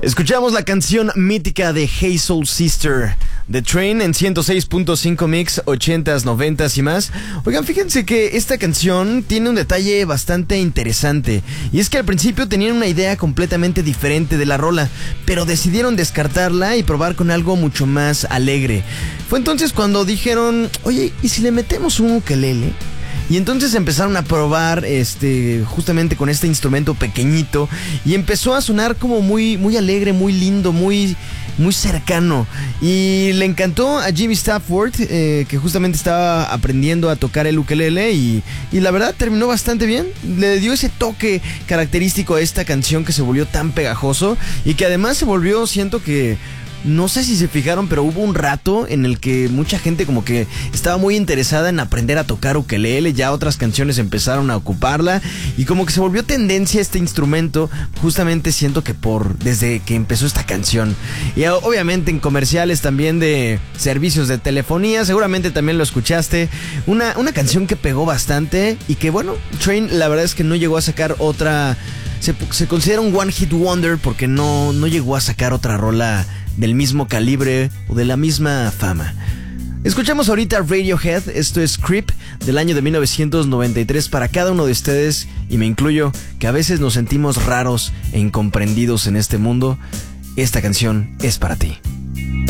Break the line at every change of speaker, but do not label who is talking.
Escuchamos la canción mítica de Hey Soul Sister, The Train, en 106.5 Mix, 80s, 90s y más. Oigan, fíjense que esta canción tiene un detalle bastante interesante, y es que al principio tenían una idea completamente diferente de la rola, pero decidieron descartarla y probar con algo mucho más alegre. Fue entonces cuando dijeron, oye, ¿y si le metemos un ukelele? Y entonces empezaron a probar justamente con este instrumento pequeñito, y empezó a sonar como muy, muy alegre, muy lindo, muy, muy cercano. Y le encantó a Jimmy Stafford, que justamente estaba aprendiendo a tocar el ukelele, y la verdad terminó bastante bien. Le dio ese toque característico a esta canción que se volvió tan pegajoso, y que además se volvió, siento que... No sé si se fijaron, pero hubo un rato en el que mucha gente como que estaba muy interesada en aprender a tocar ukelele. Ya otras canciones empezaron a ocuparla, y como que se volvió tendencia este instrumento, justamente siento que desde que empezó esta canción. Y obviamente en comerciales también de servicios de telefonía, seguramente también lo escuchaste. Una canción que pegó bastante, y que bueno, Train la verdad es que no llegó a sacar otra... Se considera un one hit wonder porque no llegó a sacar otra rola del mismo calibre o de la misma fama. Escuchamos ahorita Radiohead, esto es Creep, del año de 1993, para cada uno de ustedes, y me incluyo, que a veces nos sentimos raros e incomprendidos en este mundo. Esta canción es para ti.